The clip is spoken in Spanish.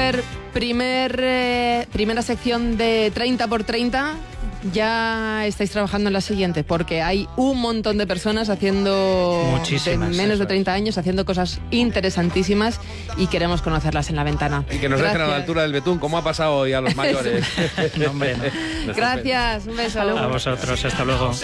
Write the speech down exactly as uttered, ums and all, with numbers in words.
Christopher, primer, eh, primera sección de treinta por treinta. Ya estáis trabajando en la siguiente, porque hay un montón de personas haciendo Muchísimas, de menos de eso treinta años, haciendo cosas interesantísimas y queremos conocerlas en La Ventana. Y que nos dejen a la altura del betún, como ha pasado hoy a los mayores. No, hombre, no. Gracias, un beso. A vosotros, hasta luego.